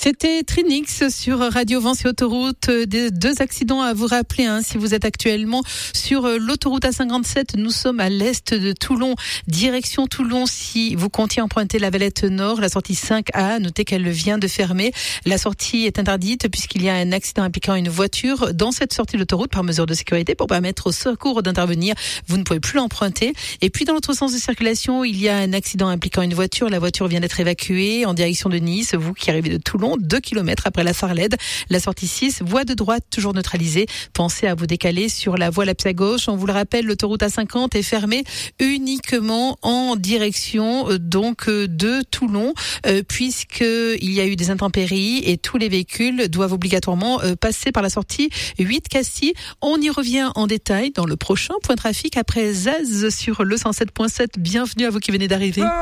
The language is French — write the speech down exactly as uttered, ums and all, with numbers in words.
C'était Trinix sur Radio Vence et Autoroute. Des deux accidents à vous rappeler. Hein, si vous êtes actuellement sur l'autoroute A cinquante-sept, nous sommes à l'est de Toulon, direction Toulon. Si vous comptiez emprunter la Valette Nord, la sortie cinq A, notez qu'elle vient de fermer. La sortie est interdite puisqu'il y a un accident impliquant une voiture dans cette sortie d'autoroute par mesure de sécurité pour permettre au secours d'intervenir. Vous ne pouvez plus l'emprunter. Et puis dans l'autre sens de circulation, il y a un accident impliquant une voiture. La voiture vient d'être évacuée en direction de Nice. Vous qui arrivez de Toulon, deux kilomètres après la Sarlède, la sortie six, voie de droite toujours neutralisée. Pensez à vous décaler sur la voie lapse à gauche. On vous le rappelle, l'autoroute A cinquante est fermée uniquement en direction euh, donc euh, de Toulon, euh, puisqu'il y a eu des intempéries et tous les véhicules doivent obligatoirement euh, passer par la sortie huit Cassis. On y revient en détail dans le prochain point trafic après Zaz sur le cent sept point sept. Bienvenue à vous qui venez d'arriver.